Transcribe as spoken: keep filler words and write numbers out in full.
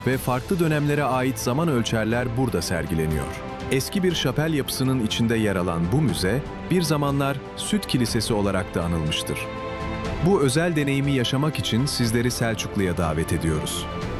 ve farklı dönemlere ait zaman ölçerler burada sergileniyor. Eski bir şapel yapısının içinde yer alan bu müze, bir zamanlar Süt Kilisesi olarak da anılmıştır. Bu özel deneyimi yaşamak için sizleri Selçuklu'ya davet ediyoruz.